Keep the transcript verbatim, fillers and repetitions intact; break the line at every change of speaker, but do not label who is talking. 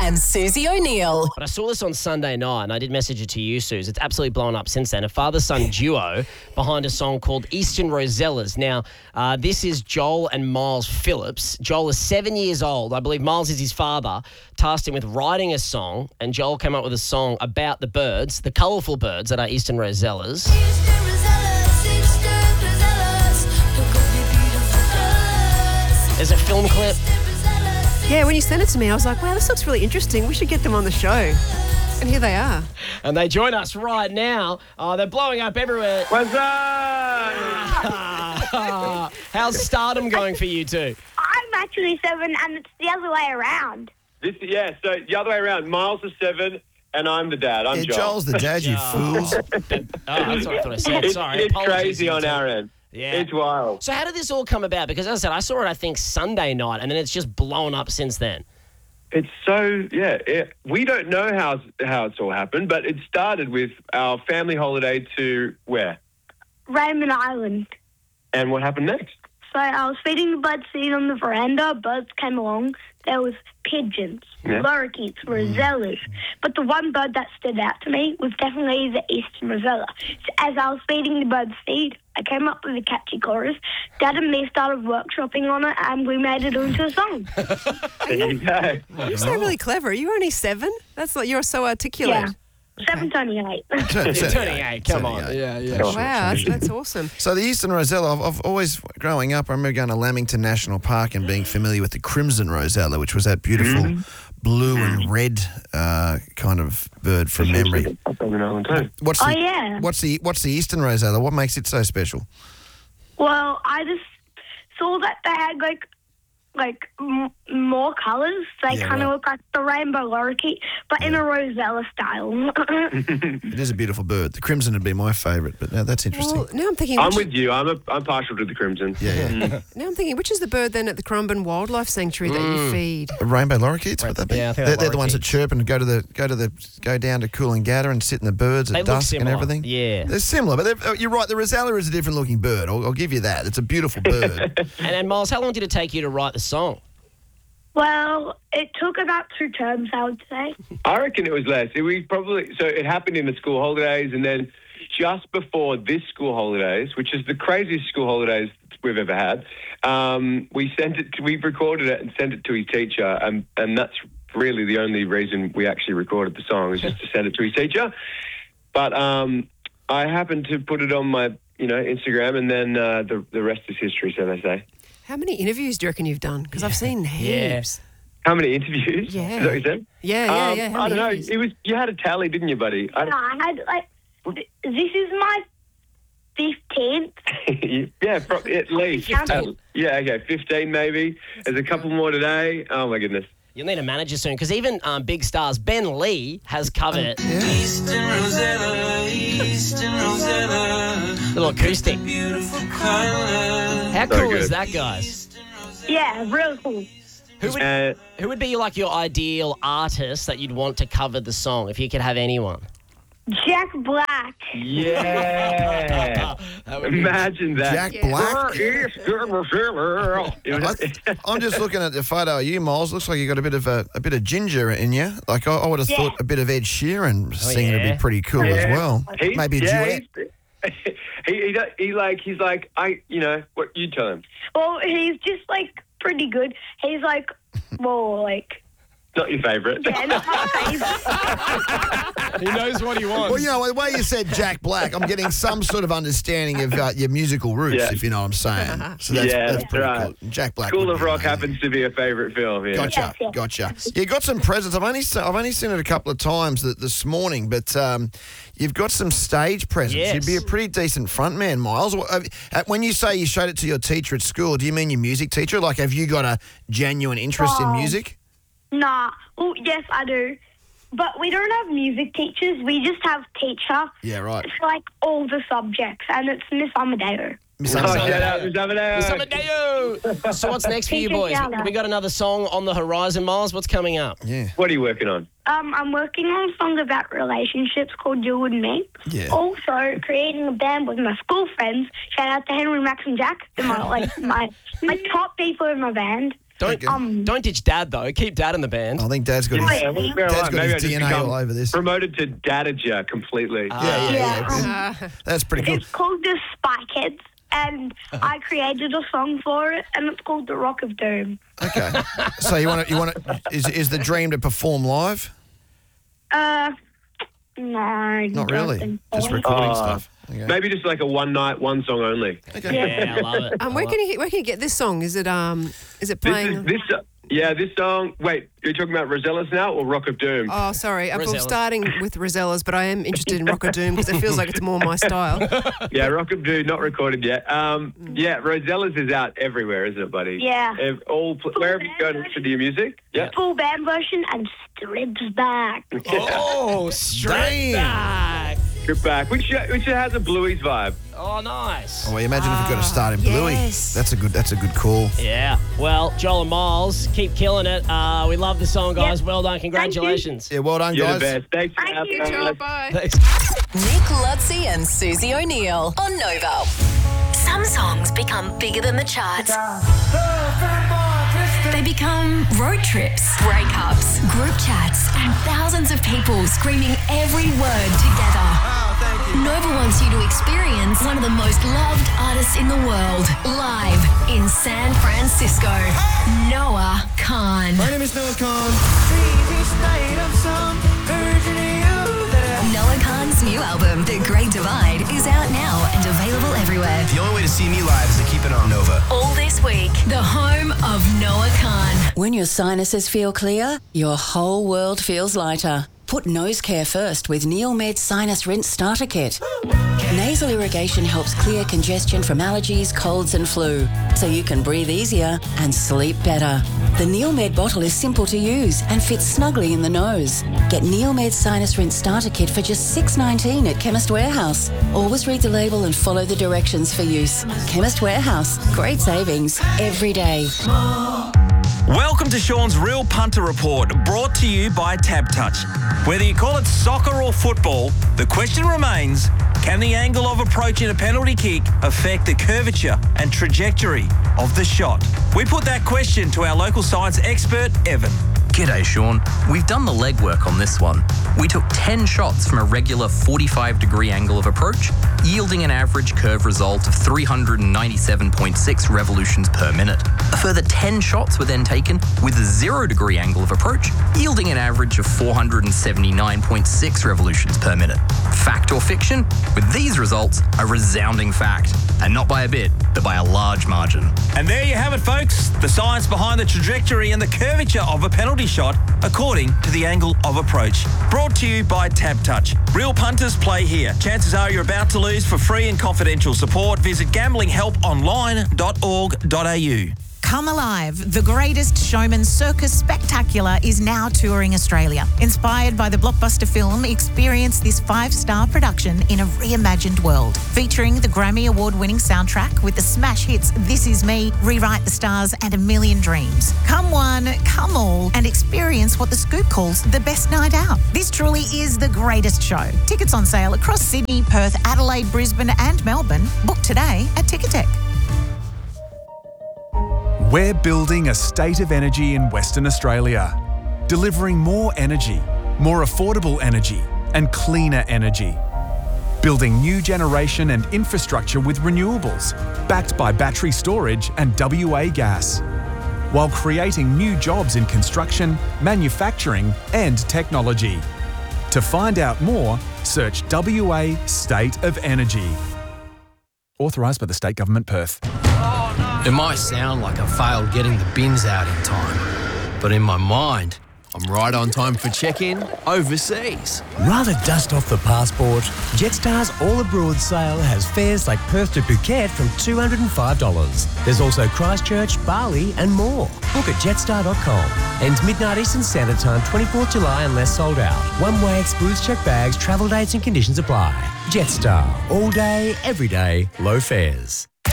and Susie O'Neill.
But I saw this on Sunday night, and I did message it to you, Suze. It's absolutely blown up since then. A father-son duo behind a song called Eastern Rosellas. Now, uh, this is Joel and Miles Phillips. Joel is seven years old. I believe Miles is his father. Tasked him with writing a song, and Joel came up with a song about the birds, the colourful birds that are Eastern Rosellas. There's a film clip.
Yeah, when you sent it to me, I was like, wow, this looks really interesting. We should get them on the show. And here they are.
And they join us right now. Oh, they're blowing up everywhere.
What's up?
How's stardom going for you two?
I'm actually seven, and it's the other way around.
This, yeah, so the other way around. Miles is seven, and I'm the dad. I'm
Yeah,
Joel.
Joel's the dad, you fools.
Oh, that's what I thought I said.
It's,
Sorry.
it's
apologies,
crazy on
Tim.
our end.
Yeah.
It's wild.
So how did this all come about? Because as I said, I saw it, I think, Sunday night, and then it's just blown up since then.
It's so, yeah, it, we don't know how, how it's all happened, but it started with our family holiday to where?
Raymond Island.
And what happened next?
So I was feeding the birds seed on the veranda. Birds came along. There was pigeons,
Yeah.
lorikeets, rosellas. But the one bird that stood out to me was definitely the Eastern Rosella. So as I was feeding the birds seed, I came up with a catchy chorus. Dad and me started workshopping on it, and we made it into a song.
There you go.
You sound really clever. Are you only seven? That's like, you're so articulate.
Yeah. seven twenty-eight.
Turning eight, come on.
Yeah,
yeah.
Wow, that's, that's awesome.
So the Eastern Rosella, I've, I've always, growing up, I remember going to Lamington National Park and being familiar with the Crimson Rosella, which was that beautiful
Mm-hmm.
blue and red uh, kind of bird from memory. What's
Oh,
the,
yeah.
What's the What's the Eastern Rosella? What makes it so special?
Well, I just saw that they had, like, like m- more colours. They
Yeah,
kind of
right.
look like the rainbow lorikeet, but in a Rosella style.
It is a beautiful bird. The Crimson would be my favourite, but no, that's interesting.
Well, now I'm thinking...
I'm
which-
with you. I'm a, I'm partial to the Crimson.
yeah, yeah.
Now I'm thinking, which is the bird then at the Currumbin Wildlife Sanctuary that you feed?
Rainbow lorikeets, would that be?
Yeah, I think
they're,
they're
they're the ones that
lorikeets.
chirp and go to the go to the go down to Coolangatta and sit in the birds at
They look
dusk and
similar,
everything.
yeah.
They're similar, but they're- uh, you're right. The Rosella is a different looking bird. I'll, I'll give you that. It's a beautiful bird.
And, and Miles, how long did it take you to write the song?
Well, it took about two terms, I would say.
I reckon it was less. It was probably so. It happened in the school holidays, and then just before this school holidays, which is the craziest school holidays we've ever had, um, we sent it. To, we recorded it and sent it to his teacher, and and that's really the only reason we actually recorded the song was just to send it to his teacher. But um, I happened to put it on my you know Instagram, and then uh, the the rest is history, so they say.
How many interviews do you reckon you've done? Because I've seen heaps.
How many interviews?
Yeah.
Is that what you said?
Yeah, yeah,
Um,
yeah. How
I don't
many
know.
interviews?
It was you had a tally, didn't you, buddy? I,
No, I had, like, th- this is my fifteenth.
yeah, pro- at least.
Fifteen.
Uh, yeah, okay, fifteen maybe. There's a couple more today. Oh my goodness.
You'll need a manager soon, because even um, big stars, Ben Lee has covered it.
Eastern Rosella, Eastern Rosella,
Little acoustic.
beautiful color.
How
So
cool is
good.
that, guys?
Yeah, real cool.
Who would,
Uh,
who would be like your ideal artist that you'd want to cover the song if you could have anyone?
Jack Black.
yeah.
That would be-
Imagine that.
Jack Black.
Eastern Rosella. It was-
I, I'm just looking at the photo of you, Miles. Looks like you got a bit of a, a bit of ginger in you. Like I, I would have
Yeah.
thought a bit of Ed Sheeran singing would
yeah.
be pretty cool as well.
He-
Maybe a
yeah,
duet.
he's- He, he, do- he like he's like I you know what you tell him.
Well, he's just, like, pretty good. He's, like, well, like,
Not your favourite.
yeah, not my favourite.
He knows what he wants.
Well, you know, the way you said Jack Black, I'm getting some sort of understanding of uh, your musical roots,
Yeah.
if you know what I'm saying. So that's,
Yeah,
that's
that's
pretty
right.
cool. Jack Black.
School
would
of
be
Rock
amazing.
happens to be a favourite film. Yeah.
Gotcha,
Yes, yes.
gotcha. You got some presents. I've only se- I've only seen it a couple of times th- this morning, but um, you've got some stage presents.
Yes.
You'd be a pretty decent front man, Miles. Wh- have- uh, When you say you showed it to your teacher at school, do you mean your music teacher? Like, have you got a genuine interest in
Oh.
music?
Nah. Oh, yes, I do. But we don't have music teachers. We just have teacher.
Yeah, right.
It's like all the subjects, and it's Miss Amadeo.
Miss
Oh,
Amadeo.
shout out, Miss Amadeo.
Miss Amadeo. So what's next for you
Teacher
boys?
shout out.
We got another song on the horizon, Miles. What's coming up?
Yeah.
What are you working on?
Um, I'm working on a song about relationships called You and Me.
Yeah.
Also, creating a band with my school friends. Shout out to Henry, Max, and Jack. They're my, like, my, my top people in my band.
Don't
Um,
don't ditch Dad though. Keep Dad in the band.
I think Dad's got his,
Yeah, well,
Dad's got
maybe I
his
just
D N A
become
all over this.
Promoted to Dadager completely.
yeah, yeah, yeah.
Yeah.
Uh,
That's pretty cool.
It's called the Spy Kids, and I created a song for it, and it's called The Rock of Doom.
Okay. So you want to, you want to, is, is the dream to perform live?
Uh, no, I
Not
don't
really.
think
Just
so.
recording
Oh.
stuff. Okay.
Maybe just like a one night, one song only.
Okay.
Yeah, I love it.
um,
I
where
love
can you where can you get this song? Is it um is it
This
playing?
is this. Uh, yeah, this song. Wait, you're talking about Rosellas now or Rock of Doom?
Oh, sorry. I'm
Rosellas.
starting with Rosellas, but I am interested in Rock of Doom because it feels like it's more my style.
Yeah, Rock of Doom, not recorded yet. Um, yeah, Rosellas is out everywhere, isn't it, buddy?
Yeah.
Ev- all pl- wherever you go to listen to your music. Yeah.
Full band version and strips back.
Oh, straight
Damn.
back.
Good back. Which which has a Bluey's vibe.
Oh, nice.
Oh, well, imagine if we got to start in Bluey.
yes.
That's a good. That's a good call.
Yeah. Well, Joel and Miles, keep killing it. Uh, we love the song, guys.
Yep.
Well done. Congratulations.
Yeah, well done,
You're
guys.
the best. Thanks for
Thank
having
you.
us.
Good job, bye.
Thanks.
Nick Lutzi and Susie O'Neill on Nova.
Some songs become bigger than the charts. They become road trips, breakups, group chats, and thousands of people screaming every word together. Nova wants you to experience one of the most loved artists in the world live in San Francisco. Noah Khan.
My name is Noah Khan.
Noah Khan's new album, The Great Divide, is out now and available everywhere.
The only way to see me live is to keep it on Nova.
All this week, the home of Noah Khan.
When your sinuses feel clear, your whole world feels lighter. Put nose care first with NeilMed Sinus Rinse Starter Kit. Nasal irrigation helps clear congestion from allergies, colds and flu, so you can breathe easier and sleep better. The NeilMed bottle is simple to use and fits snugly in the nose. Get NeilMed Sinus Rinse Starter Kit for just six dollars nineteen at Chemist Warehouse. Always read the label and follow the directions for use. Chemist Warehouse. Great savings every day.
Welcome to Sean's Real Punter Report, brought to you by Tab Touch. Whether you call it soccer or football, the question remains, can the angle of approach in a penalty kick affect the curvature and trajectory of the shot? We put that question to our local science expert, Evan.
G'day, Sean. We've done the legwork on this one. We took ten shots from a regular forty-five degree angle of approach, yielding an average curve result of three hundred ninety-seven point six revolutions per minute. A further ten shots were then taken with a zero degree angle of approach, yielding an average of four hundred seventy-nine point six revolutions per minute. Fact or fiction? With these results, a resounding fact. And not by a bit, but by a large margin.
And there you have it, folks. The science behind the trajectory and the curvature of a penalty shot according to the angle of approach. Brought to you by Tab Touch. Real punters play here. Chances are you're about to lose. For free and confidential support, visit gambling help online dot org dot a u.
Come Alive, the greatest showman circus spectacular, is now touring Australia. Inspired by the blockbuster film, experience this five-star production in a reimagined world. Featuring the Grammy Award-winning soundtrack with the smash hits This Is Me, Rewrite the Stars and A Million Dreams. Come one, come all, and experience what The Scoop calls the best night out. This truly is the greatest show. Tickets on sale across Sydney, Perth, Adelaide, Brisbane and Melbourne. Book today at Ticketek.
We're building a state of energy in Western Australia, delivering more energy, more affordable energy, and cleaner energy. Building new generation and infrastructure with renewables, backed by battery storage and W A gas, while creating new jobs in construction, manufacturing, and technology. To find out more, search W A State of Energy. Authorised by the State Government, Perth.
It might sound like I failed getting the bins out in time, but in my mind, I'm right on time for check-in overseas.
Rather dust off the passport, Jetstar's All Abroad sale has fares like Perth to Phuket from two hundred five dollars. There's also Christchurch, Bali and more. Book at jetstar dot com. Ends midnight Eastern Standard Time, twenty-fourth of July unless sold out. One-way excludes check bags, travel dates and conditions apply. Jetstar. All day, every day, low fares.